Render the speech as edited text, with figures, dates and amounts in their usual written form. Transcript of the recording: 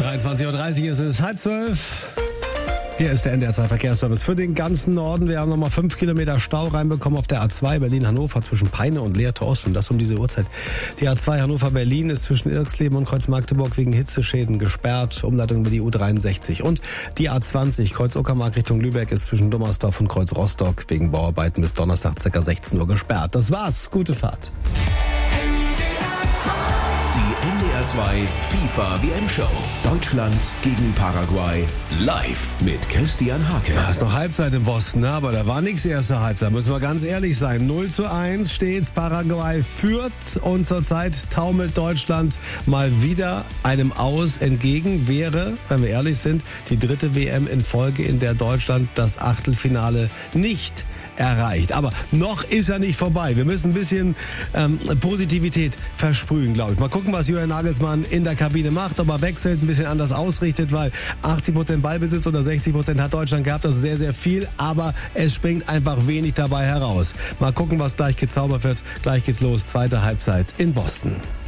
23.30 Uhr ist es, 11:30. Hier ist der NDR 2 Verkehrsservice für den ganzen Norden. Wir haben nochmal 5 Kilometer Stau reinbekommen auf der A2 Berlin-Hannover zwischen Peine und Leer-Torst. Und das um diese Uhrzeit. Die A2 Hannover-Berlin ist zwischen Irxleben und Kreuz-Magdeburg wegen Hitzeschäden gesperrt. Umleitung über die U63. Und die A20 Kreuz-Uckermark Richtung Lübeck ist zwischen Dummersdorf und Kreuz-Rostock wegen Bauarbeiten bis Donnerstag ca. 16 Uhr gesperrt. Das war's. Gute Fahrt. Die NDR 2 FIFA WM-Show. Deutschland gegen Paraguay. Live mit Christian Hake. Ja, ist noch Halbzeit in Boston, ne? Aber da war nichts die erste Halbzeit. Müssen wir ganz ehrlich sein. 0:1 steht. Paraguay führt und zurzeit taumelt Deutschland mal wieder einem Aus entgegen. Wäre, wenn wir ehrlich sind, die 3. WM in Folge, in der Deutschland das Achtelfinale nicht erreicht. Aber noch ist er nicht vorbei. Wir müssen ein bisschen Positivität versprühen, glaube ich. Mal gucken, was Julian Nagelsmann in der Kabine macht, ob er wechselt, ein bisschen anders ausrichtet, weil 80% Ballbesitz oder 60% hat Deutschland gehabt. Das ist sehr, sehr viel, aber es springt einfach wenig dabei heraus. Mal gucken, was gleich gezaubert wird. Gleich geht's los. Zweite Halbzeit in Boston.